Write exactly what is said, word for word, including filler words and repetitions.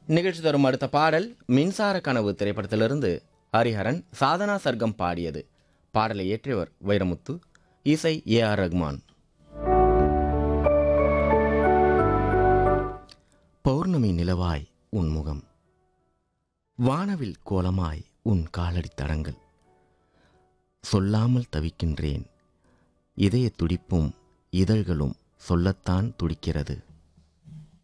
நிகழ்ச்சி தரும் அடுத்த பாடல் மின்சார கனவு திரைப்படத்திலிருந்து ஹரிஹரன் சாதனா சர்க்கம் பாடியது. பாடலை இயற்றியவர் வைரமுத்து, இசை ஏ ஆர் ரஹ்மான். பௌர்ணமி நிலவாய் உன் முகம், வானவில் கோலமாய் உன் காலடி தடங்கள், சொல்லாமல் தவிக்கின்றேன், இதய துடிப்பும் இதழ்களும் சொல்லத்தான் துடிக்கிறது.